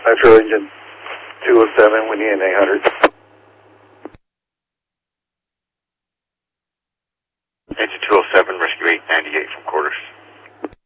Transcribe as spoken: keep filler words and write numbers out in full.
Nitro engine two oh seven, we need an eight hundred. Engine two oh seven, rescue eight ninety-eight from quarters.